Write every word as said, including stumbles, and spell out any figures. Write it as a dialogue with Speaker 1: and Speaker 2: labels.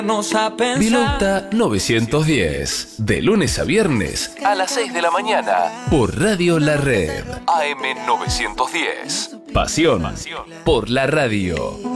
Speaker 1: Vilauta novecientos diez, de lunes a viernes a las seis de la mañana, por Radio La Red. A M novecientos diez. Pasión por la radio.